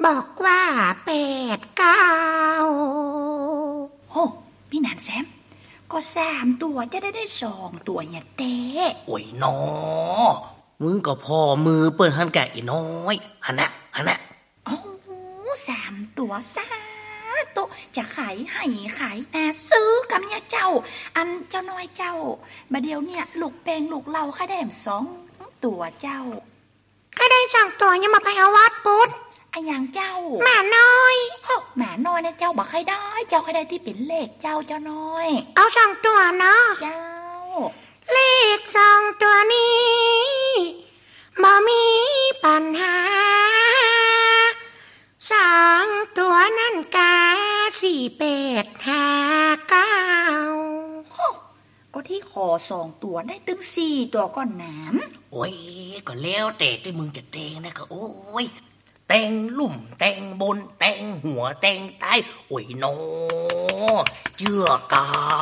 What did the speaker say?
บอกว่า89 โอ้พี่นานแซมก็3ตัวจะได้2ตัวเนี่ยเต้โอ้ยน้อมึงก็พอมือเปิ้นหันแกอีน้อยหันนะโอ้3ตัวตัวจะขายให้ขายนาซื้อกับเนี่ยเจ้าอันเจ้าน้อยเจ้าบัดเดียวเนี่ยลูกแปงลูกเราค่าได้2ตัวเจ้าก็ได้2ตัวยังมาไปเอาวัดพุทธอันอย่างเจ้าหมาน้อยหมาน้อยนะเจ้าบอกใครได้เจ้าใครได้ที่เป็นเลขเจ้าน้อยเอา2ตัวเนาะเจ้าเลข2ตัวนี้บ่มีปัญหา2ตัวนั่นกา4859 ก็ที่ขอ2ตัวได้ถึง4ตัวก่อนน้ำโอ้ยก็แล้วแต่ที่มึงจะแต่งนะก็โอ้ยแต่งลุ่มแต่งบนแต่งหัวแต่งใต้โอ้ยน้อเชื่อกา